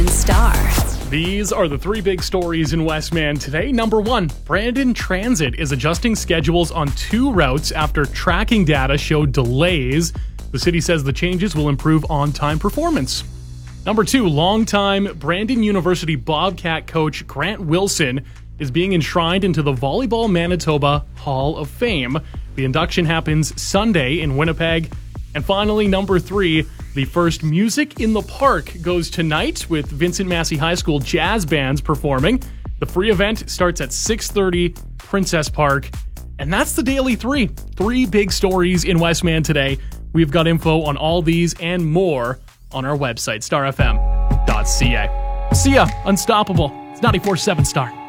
on Star. These are the three big stories in Westman today. Number one, Brandon Transit is adjusting schedules on 2 routes after tracking data showed delays. The city says the changes will improve on-time performance. Number 2, longtime Brandon University Bobcat coach Grant Wilson is being enshrined into the Volleyball Manitoba Hall of Fame. The induction happens Sunday in Winnipeg. And finally, number 3, the first Music in the Park goes tonight with Vincent Massey High School jazz bands performing. The free event starts at 6:30, Princess Park. And that's the Daily 3. 3 big stories in Westman today. We've got info on all these and more on our website, starfm.ca. See ya, Unstoppable. It's 94.7 Star.